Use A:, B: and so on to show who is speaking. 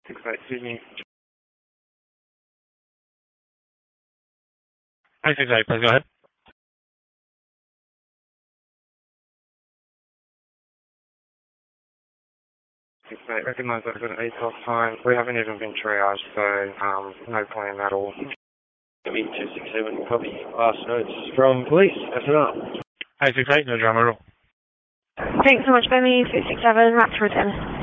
A: 68 Sydney.
B: 868, please go ahead.
A: 68, recognise that it's an ATOS time. We haven't even been triaged, so no plan at all.
C: Be 267, copy. Last notes from police. SNR.
B: 868, no drama at all.
D: Thanks so much, Benny. 267, Raptor return.